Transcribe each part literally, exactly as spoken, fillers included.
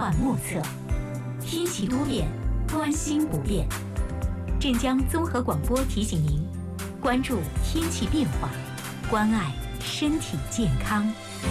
幻莫测。天气多变，关心不变。镇江综合广播提醒您，关注天气变化，关爱身体健康。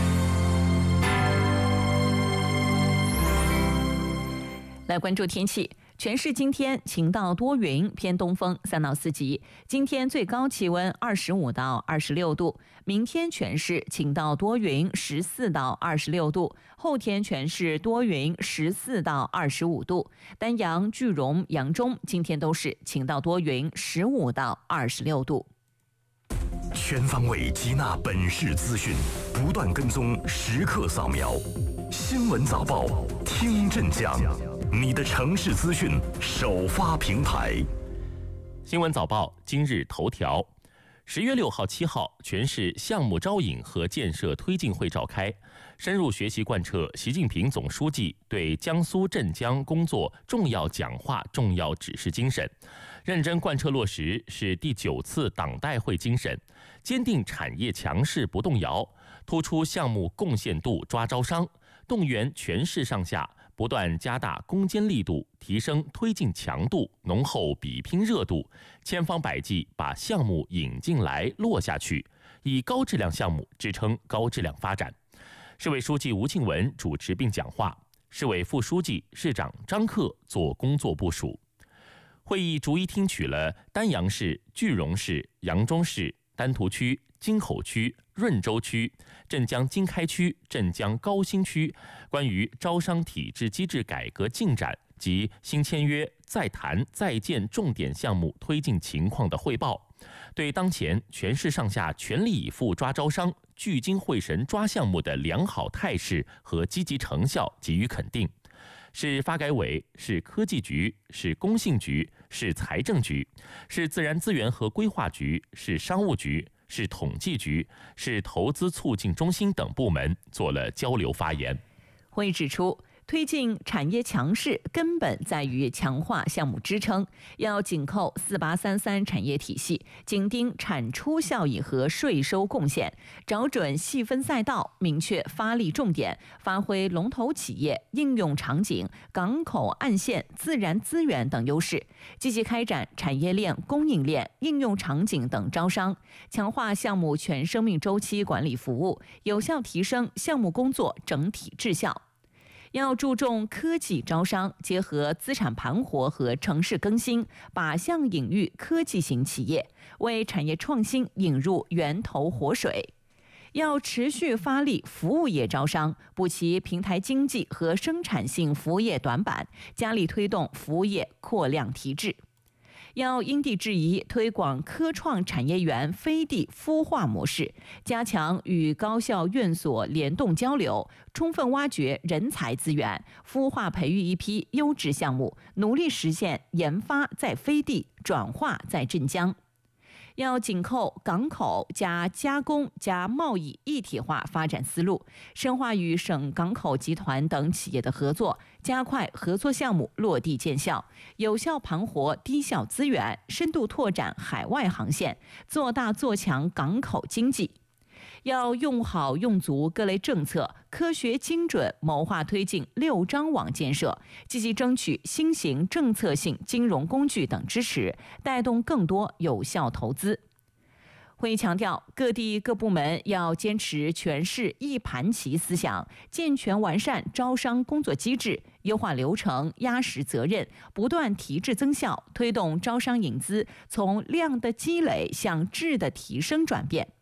来关注天气。全市今天晴到多云，偏东风三到四级。今天最高气温二十五到二十六度，明天全市晴到多云，十四到二十六度。后天全市多云，十四到二十五度。丹阳、句容、扬中今天都是晴到多云，十五到二十六度。 全方位吸纳本市资讯，不断跟踪，时刻扫描。新闻早报，听镇江。你的城市资讯首发平台。 新闻早报今日头条：十月六号、七号，全市项目招引和建设推进会召开，深入学习贯彻习近平总书记对江苏镇江工作重要讲话、重要指示精神，认真贯彻落实是第九次党代会精神，坚定产业强势不动摇，突出项目贡献度抓招商，动员全市上下不断加大攻坚力度，提升推进强度，浓厚比拼热度，千方百计把项目引进来落下去，以高质量项目支撑高质量发展。市委书记吴庆文主持并讲话，市委副书记、市长张克做工作部署。会议逐一听取了丹阳市、句容市、扬中市、丹徒区、京口区、润州区、镇江经开区、镇江高新区关于招商体制机制改革进展及新签约、再谈、再建重点项目推进情况的汇报，对当前全市上下全力以赴抓招商、聚精会神抓项目的良好态势和积极成效给予肯定。市发改委、市科技局、市工信局、市财政局、市自然资源和规划局、市商务局、市统计局、市投资促进中心等部门做了交流发言。 会议指出，推进产业强势根本在于强化项目支撑，要紧扣四八三三产业体系，紧盯产出效益和税收贡献，找准细分赛道，明确发力重点，发挥龙头企业、应用场景、港口岸线、自然资源等优势，积极开展产业链、供应链、应用场景等招商，强化项目全生命周期管理服务，有效提升项目工作整体质效。要注重科技招商，结合资产盘活和城市更新，靶向引育科技型企业，为产业创新引入源头活水。要持续发力服务业招商，补齐平台经济和生产性服务业短板，加力推动服务业扩量提质。要因地制宜推广科创产业园飞地孵化模式，加强与高校院所联动交流，充分挖掘人才资源，孵化培育一批优质项目，努力实现研发在飞地，转化在镇江。要紧扣港口加加工加贸易一体化发展思路，深化与省港口集团等企业的合作，加快合作项目落地见效，有效盘活低效资源，深度拓展海外航线，做大做强港口经济。要用好用足各类政策，科学精准谋划推进六张网建设，积极争取新型政策性金融工具等支持，带动更多有效投资。会议强调，各地各部门要坚持全市一盘棋思想，健全完善招商工作机制，优化流程，压实责任，不断提质增效，推动招商引资从量的积累向质的提升转变。